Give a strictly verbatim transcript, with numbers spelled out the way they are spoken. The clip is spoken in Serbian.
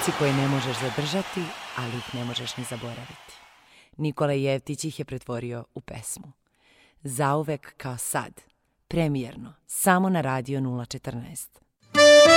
Trenuci koje ne možeš zadržati, ali ih ne možeš ni zaboraviti. Nikola Jevtić ih je pretvorio u pesmu. Zauvek kao sad, premijerno, samo na Radio nula četrnaest.